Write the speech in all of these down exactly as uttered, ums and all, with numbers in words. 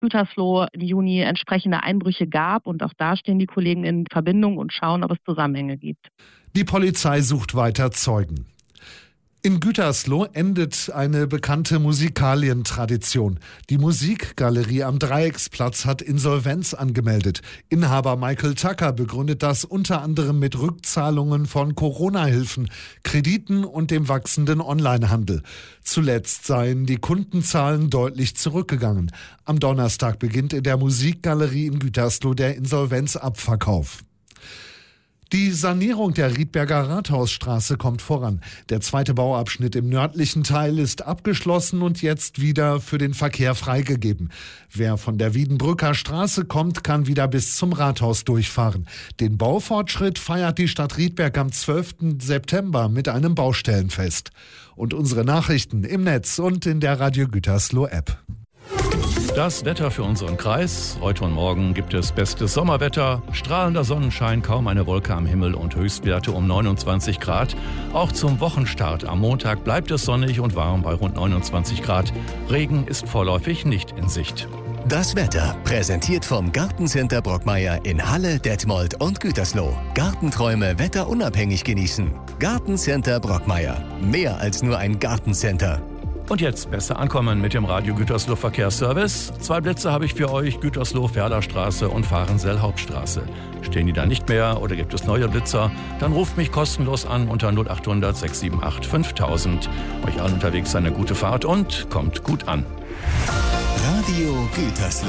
Gütersloh im Juni entsprechende Einbrüche gab. Und auch da stehen die Kollegen in Verbindung und schauen, ob es Zusammenhänge gibt. Die Polizei sucht weiter Zeugen. In Gütersloh endet eine bekannte Musikalientradition. Die Musikgalerie am Dreiecksplatz hat Insolvenz angemeldet. Inhaber Michael Tucker begründet das unter anderem mit Rückzahlungen von Corona-Hilfen, Krediten und dem wachsenden Onlinehandel. Zuletzt seien die Kundenzahlen deutlich zurückgegangen. Am Donnerstag beginnt in der Musikgalerie in Gütersloh der Insolvenzabverkauf. Die Sanierung der Riedberger Rathausstraße kommt voran. Der zweite Bauabschnitt im nördlichen Teil ist abgeschlossen und jetzt wieder für den Verkehr freigegeben. Wer von der Wiedenbrücker Straße kommt, kann wieder bis zum Rathaus durchfahren. Den Baufortschritt feiert die Stadt Riedberg am zwölften September mit einem Baustellenfest. Und unsere Nachrichten im Netz und in der Radio Gütersloh App. Das Wetter für unseren Kreis. Heute und morgen gibt es bestes Sommerwetter, strahlender Sonnenschein, kaum eine Wolke am Himmel und Höchstwerte um neunundzwanzig Grad. Auch zum Wochenstart am Montag bleibt es sonnig und warm bei rund neunundzwanzig Grad. Regen ist vorläufig nicht in Sicht. Das Wetter präsentiert vom Gartencenter Brockmeier in Halle, Detmold und Gütersloh. Gartenträume wetterunabhängig genießen. Gartencenter Brockmeier. Mehr als nur ein Gartencenter. Und jetzt besser ankommen mit dem Radio Gütersloh Verkehrsservice. Zwei Blitze habe ich für euch, Gütersloh Ferlerstraße und Fahrensell Hauptstraße. Stehen die da nicht mehr oder gibt es neue Blitzer? Dann ruft mich kostenlos an unter null acht hundert sechs sieben acht fünftausend. Euch allen unterwegs eine gute Fahrt und kommt gut an. Radio Gütersloh.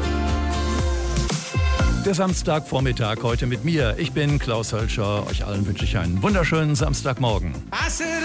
Der Samstagvormittag heute mit mir. Ich bin Klaus Hölscher. Euch allen wünsche ich einen wunderschönen Samstagmorgen.